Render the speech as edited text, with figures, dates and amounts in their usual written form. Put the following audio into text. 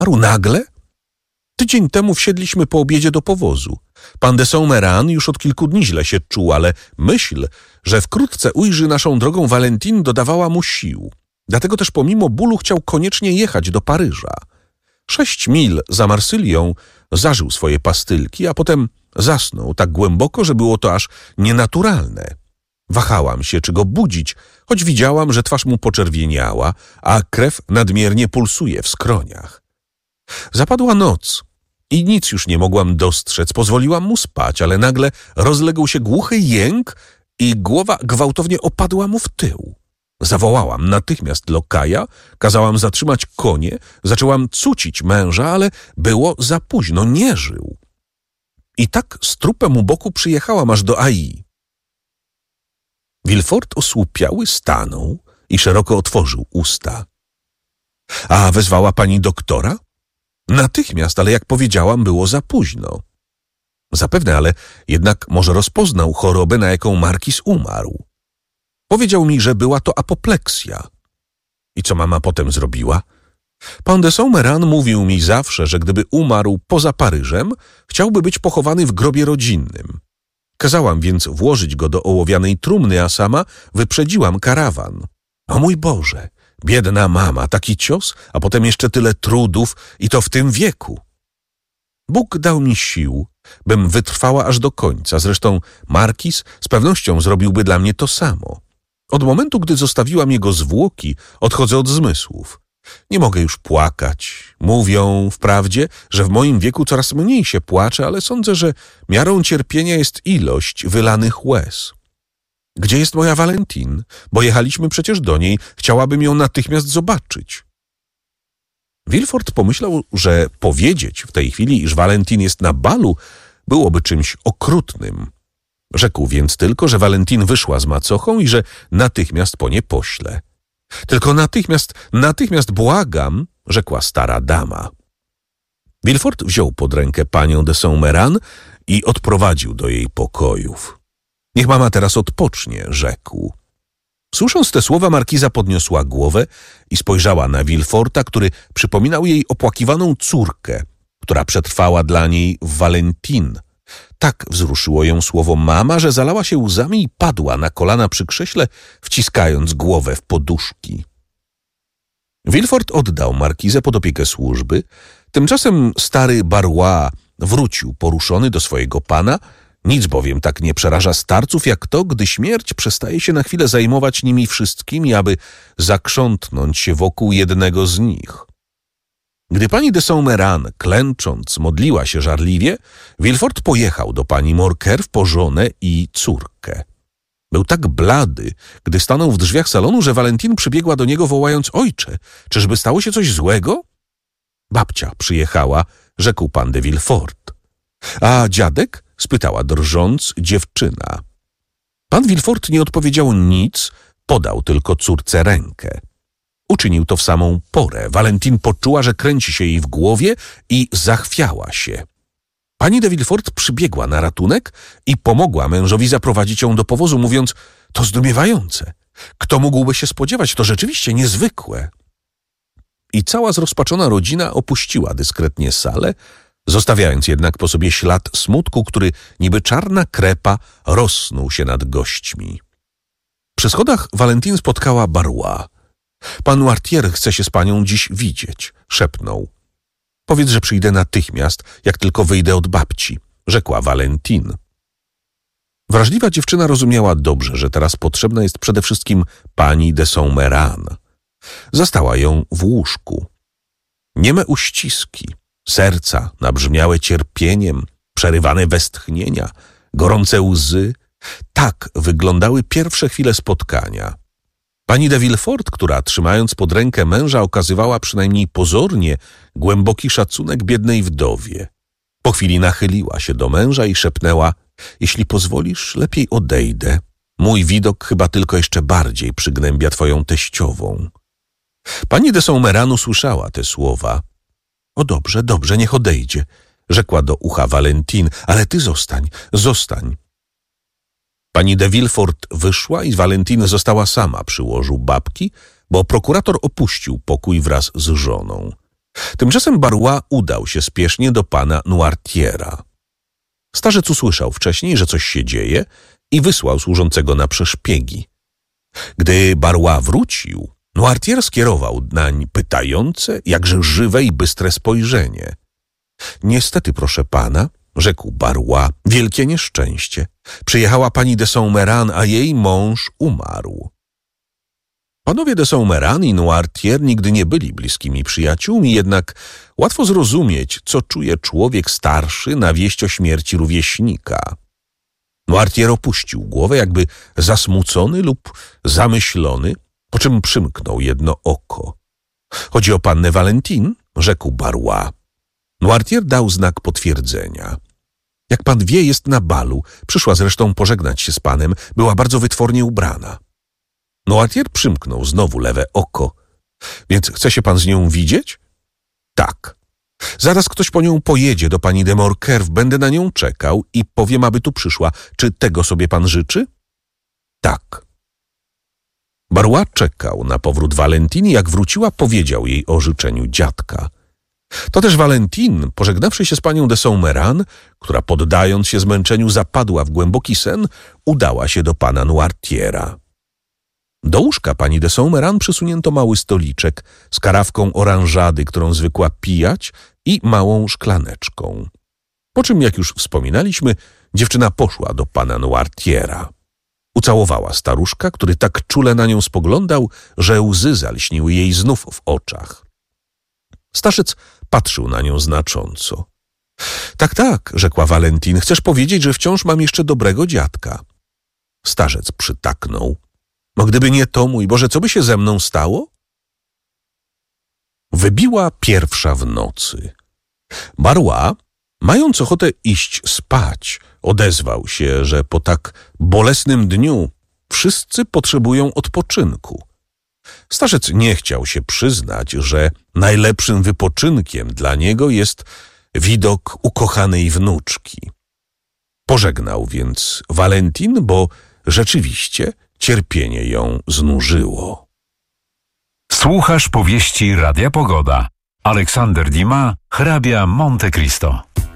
Nagle? Tydzień temu wsiedliśmy po obiedzie do powozu. Pan de Saumeran już od kilku dni źle się czuł, ale myśl, że wkrótce ujrzy naszą drogą Valentine, dodawała mu sił. Dlatego też pomimo bólu chciał koniecznie jechać do Paryża. 6 mil za Marsylią zażył swoje pastylki, a potem zasnął tak głęboko, że było to aż nienaturalne. Wahałam się, czy go budzić, choć widziałam, że twarz mu poczerwieniała, a krew nadmiernie pulsuje w skroniach. Zapadła noc i nic już nie mogłam dostrzec. Pozwoliłam mu spać, ale nagle rozległ się głuchy jęk i głowa gwałtownie opadła mu w tył. Zawołałam natychmiast lokaja, kazałam zatrzymać konie, zaczęłam cucić męża, ale było za późno, nie żył. I tak z trupem u boku przyjechałam aż do Ai. Villefort osłupiały stanął i szeroko otworzył usta. A wezwała pani doktora? Natychmiast, ale jak powiedziałam, było za późno. Zapewne, ale jednak może rozpoznał chorobę, na jaką markiz umarł. Powiedział mi, że była to apopleksja. I co mama potem zrobiła? Pan de Saumeran mówił mi zawsze, że gdyby umarł poza Paryżem, chciałby być pochowany w grobie rodzinnym. Kazałam więc włożyć go do ołowianej trumny, a sama wyprzedziłam karawan. O mój Boże, biedna mama, taki cios, a potem jeszcze tyle trudów i to w tym wieku. Bóg dał mi sił, bym wytrwała aż do końca. Zresztą markiz z pewnością zrobiłby dla mnie to samo. Od momentu, gdy zostawiłam jego zwłoki, odchodzę od zmysłów. Nie mogę już płakać. Mówią wprawdzie, że w moim wieku coraz mniej się płacze, ale sądzę, że miarą cierpienia jest ilość wylanych łez. Gdzie jest moja Valentine? Bo jechaliśmy przecież do niej. Chciałabym ją natychmiast zobaczyć. Villefort pomyślał, że powiedzieć w tej chwili, iż Valentine jest na balu, byłoby czymś okrutnym. Rzekł więc tylko, że Valentine wyszła z macochą i że natychmiast po nie pośle. Tylko natychmiast błagam, rzekła stara dama. Villefort wziął pod rękę panią de Saumeran i odprowadził do jej pokojów. Niech mama teraz odpocznie, rzekł. Słysząc te słowa, markiza podniosła głowę i spojrzała na Villeforta, który przypominał jej opłakiwaną córkę, która przetrwała dla niej w Valentine. Tak wzruszyło ją słowo mama, że zalała się łzami i padła na kolana przy krześle, wciskając głowę w poduszki. Villefort oddał markizę pod opiekę służby. Tymczasem stary Barrois wrócił poruszony do swojego pana. Nic bowiem tak nie przeraża starców, jak to, gdy śmierć przestaje się na chwilę zajmować nimi wszystkimi, aby zakrzątnąć się wokół jednego z nich. Gdy pani de Saumeran, klęcząc, modliła się żarliwie, Villefort pojechał do pani Morcerf po żonę i córkę. Był tak blady, gdy stanął w drzwiach salonu, że Valentine przybiegła do niego, wołając: ojcze, czyżby stało się coś złego? Babcia przyjechała, rzekł pan de Villefort. A dziadek? Spytała drżąc dziewczyna. Pan Villefort nie odpowiedział nic, podał tylko córce rękę. Uczynił to w samą porę. Valentine poczuła, że kręci się jej w głowie i zachwiała się. Pani de Villefort przybiegła na ratunek i pomogła mężowi zaprowadzić ją do powozu, mówiąc: to zdumiewające. Kto mógłby się spodziewać? To rzeczywiście niezwykłe. I cała zrozpaczona rodzina opuściła dyskretnie salę, zostawiając jednak po sobie ślad smutku, który niby czarna krepa rosnął się nad gośćmi. Przy schodach Valentine spotkała Barrois. Pan Noirtier chce się z panią dziś widzieć, szepnął. Powiedz, że przyjdę natychmiast, jak tylko wyjdę od babci, rzekła Valentine. Wrażliwa dziewczyna rozumiała dobrze, że teraz potrzebna jest przede wszystkim pani de Saumeran. Zastała ją w łóżku. Nieme uściski, serca nabrzmiałe cierpieniem, przerywane westchnienia, gorące łzy. Tak wyglądały pierwsze chwile spotkania. Pani de Villefort, która trzymając pod rękę męża okazywała przynajmniej pozornie głęboki szacunek biednej wdowie. Po chwili nachyliła się do męża i szepnęła: jeśli pozwolisz, lepiej odejdę. Mój widok chyba tylko jeszcze bardziej przygnębia twoją teściową. Pani de Saumeran usłyszała te słowa. O dobrze, dobrze, niech odejdzie, rzekła do ucha Valentine, ale ty zostań. Pani de Villefort wyszła i Valentine została sama przy łożu babki, bo prokurator opuścił pokój wraz z żoną. Tymczasem Barrois udał się spiesznie do pana Noirtiera. Starzec usłyszał wcześniej, że coś się dzieje i wysłał służącego na przeszpiegi. Gdy Barrois wrócił, Noirtier skierował nań pytające, jakże żywe i bystre spojrzenie. Niestety, proszę pana, rzekł Barrois, wielkie nieszczęście. Przyjechała pani de Saint-Méran, a jej mąż umarł. Panowie de Saint-Méran i Noirtier nigdy nie byli bliskimi przyjaciółmi, jednak łatwo zrozumieć, co czuje człowiek starszy na wieść o śmierci rówieśnika. Noirtier opuścił głowę, jakby zasmucony lub zamyślony, po czym przymknął jedno oko. Chodzi o pannę Valentine, rzekł Barrois. Noirtier dał znak potwierdzenia. Jak pan wie, jest na balu. Przyszła zresztą pożegnać się z panem. Była bardzo wytwornie ubrana. Noirtier przymknął znowu lewe oko. Więc chce się pan z nią widzieć? Tak. Zaraz ktoś po nią pojedzie do pani de Morcerf. Będę na nią czekał i powiem, aby tu przyszła. Czy tego sobie pan życzy? Tak. Barrois czekał na powrót Valentine i jak wróciła, powiedział jej o życzeniu dziadka. To też Valentine, pożegnawszy się z panią de Saint-Méran, która poddając się zmęczeniu zapadła w głęboki sen, udała się do pana Noirtiera. Do łóżka pani de Saint-Méran przysunięto mały stoliczek z karawką oranżady, którą zwykła pijać, i małą szklaneczką. Po czym, jak już wspominaliśmy, dziewczyna poszła do pana Noirtiera. Ucałowała staruszka, który tak czule na nią spoglądał, że łzy zalśniły jej znów w oczach. Starzec patrzył na nią znacząco. Tak, rzekła Valentine, chcesz powiedzieć, że wciąż mam jeszcze dobrego dziadka. Starzec przytaknął. No gdyby nie to, mój Boże, co by się ze mną stało? Wybiła 1 w nocy. Barrois, mając ochotę iść spać, odezwał się, że po tak bolesnym dniu wszyscy potrzebują odpoczynku. Starzec nie chciał się przyznać, że najlepszym wypoczynkiem dla niego jest widok ukochanej wnuczki. Pożegnał więc Valentine, bo rzeczywiście cierpienie ją znużyło. Słuchasz powieści Radia Pogoda. Aleksander Dumas, hrabia Monte Cristo.